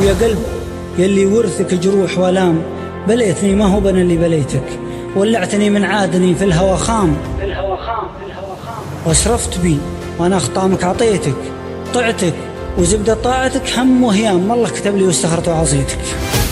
ويا قلب يلي ورثك جروح والام، بليتني ما هو بنا اللي بليتك، ولعتني من عادني في الهوى خام، واسرفت بي وانا اخطامك عطيتك، طعتك وزبدة طاعتك هم وهيام، والله كتب لي واستخرت وعصيتك.